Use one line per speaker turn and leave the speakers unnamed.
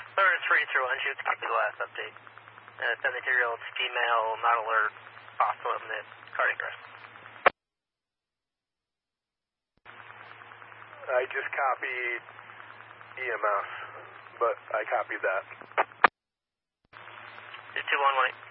Alert 3 through 1 shoots, copy the last update. Send material to female, not alert, possible admit, cardiac arrest.
I just copied EMS, but I copied that.
221 white.